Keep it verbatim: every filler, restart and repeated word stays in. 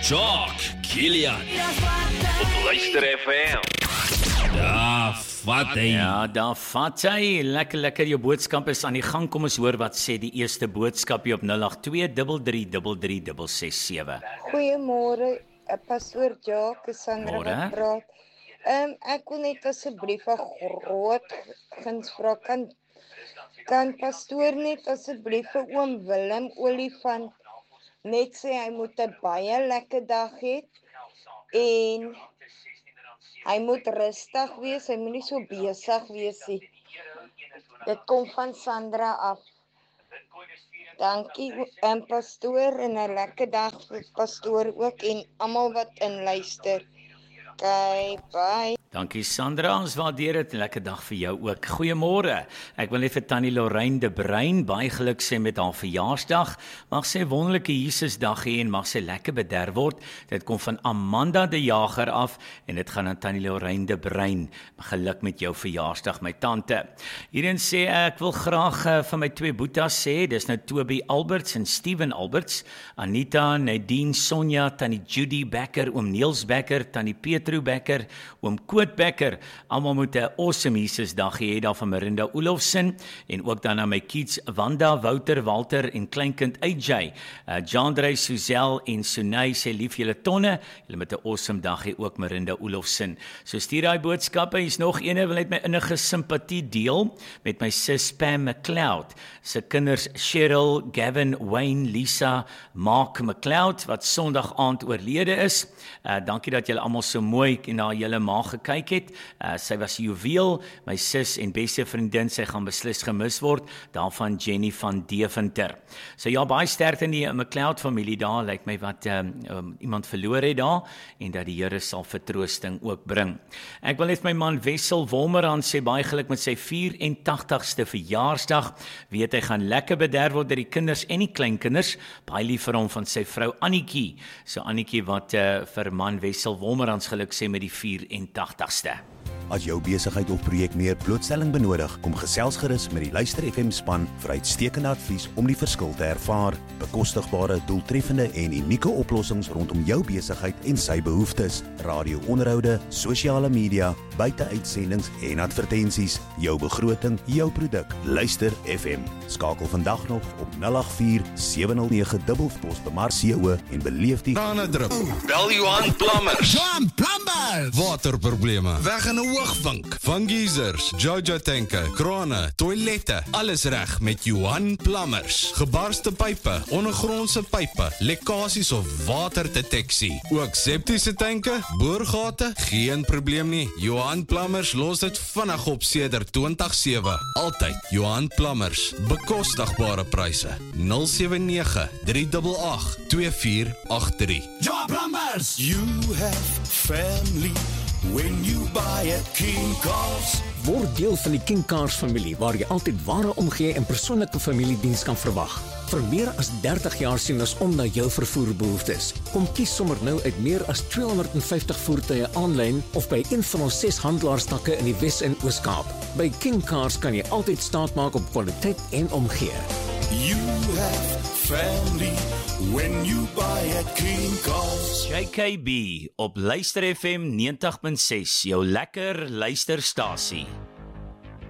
Jock, Kilian. Op Luister F M. Ja, vat hy. Ja, daar vat hy. Lekker, lekker, jou boodskap is aan die gang. Kom ons hoor wat sê die eerste boodskap hier op nul agt twee, drie drie drie drie, ses ses sewe. Goeiemôre, pastoor Jock, Sandra wat praat. Um, ek wil net asseblief 'n groot guns vra, kan, kan pastoor net asseblief vir oom Willem Olifant net sê hy moet 'n baie lekker dag hê en hy moet rustig wees, hy moet nie so besig wees nie. Dit kom van Sandra af. Dankie, en pastoor, en 'n lekker dag vir pastoor ook en almal wat inluister. Okay, bye. Dankie Sandra, ons waardeer dit. Lekker dag vir jou ook. Goeiemôre. Ek wil net vir Tannie Lorraine de Bruin baie geluk sê met haar verjaarsdag. Mag sy wonderlike Jesusdag hê en mag sy lekker bederf word. Dit kom van Amanda de Jager af en dit gaan aan Tannie Lorraine de Bruin. Geluk met jou verjaarsdag, my tante. Hierin sê ek wil graag uh, vir my twee boetas sê, dis nou Toby Alberts en Steven Alberts, Anita, Nadine, Sonja, Tannie Judy Becker, oom Niels Becker, Tannie Petru Becker, oom Koot Becker, almal moet 'n awesome Jesusdag hê daar van Marinda Olofsen en ook dan aan my kids Wanda, Wouter, Walter en kleinkind A J, uh, Jandrey, Suzel en Sunay sê lief julle tonne, julle met 'n awesome dag hê ook Marinda Olofsen. So stuur daai boodskappe, hier's nog eene wil net my innige simpatie deel met my sis Pam McLeod, se kinders Cheryl, Gavin, Wayne, Lisa, Mark McLeod wat Sondag aand oorlede is. Uh, dankie dat julle almal so mooi na julle ma gekyk het. Uh, sy was juweel, my sis en beste vriendin, sy gaan beslis gemis word, daarvan Jenny van Deventer. So ja, baie sterkte in die McLeod familie daar, lyk my wat um, um, iemand verloor het daar, en dat die Here sal vertroosting ook bring. Ek wil net my man Wessel Wolmerand sê baie geluk met sy vyf en tagtigste verjaarsdag, weet hy gaan lekker bederf word deur die kinders en die kleinkinders, baie lief vir hom van sy vrou Annetjie, so Annetjie wat uh, vir man Wessel Wolmerands geluk sê met die vyf en tagtigste. As jou besigheid of projek meer blootstelling benodig, kom gesels gerus met die Luister F M span vir uitstekende advies om die verskil te ervaar. Bekostigbare, doeltreffende en unieke oplossings rondom jou besigheid en sy behoeftes. Radio-onderhoude, sosiale media, buiteuitsendings en advertensies. Jou begroting, jou produk. Luister F M. Skakel vandag nog op nul agt vier, sewe nul nege, dubbelspos bemar C O en beleef die Trane drup. Bel Johan Plumbers. Johan Plumbers. Waterprobleme. Weg in 'n hoogvink. Van geysers, Jojo tanke, krane, toilette, alles reg met Johan Plumbers. Gebarste pype, ondergrondse pype, lekkasies of waterdeteksie. Ook septiese tanke, boorgate, geen probleem nie. Johan Plumbers los dit vinnig op sedert twintig sewe. Altyd Johan Plumbers. Bekostigbare pryse. nul sewe nege, drie agt agt, twee vier agt drie. Johan Plumbers. You have family when you buy a King Cars. Word deel van die King Cars familie waar jy altyd ware omgee en persoonlike familiediens kan verwag. Vir meer as dertig jaar sien ons om na jou vervoerbehoeftes. Kom kies sommer nou uit meer as tweehonderdvyftig voertuie aanlyn of by een van ons ses handelaarstakke in die Wes- en Oos-Kaap. By King Cars kan jy altyd staat maak op kwaliteit en omgee. You have family when you buy a King Cars. J K B op Luister F M negentig punt ses, jou lekker luisterstasie.